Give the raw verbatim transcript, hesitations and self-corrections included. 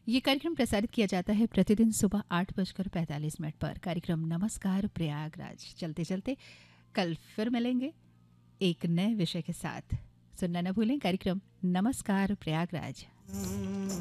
ये कार्यक्रम प्रसारित किया जाता है प्रतिदिन सुबह आठ बजकर पैंतालीस मिनट पर। कार्यक्रम नमस्कार प्रयागराज चलते चलते कल फिर मिलेंगे एक नए विषय के साथ। सुनना न भूलें कार्यक्रम नमस्कार प्रयागराज।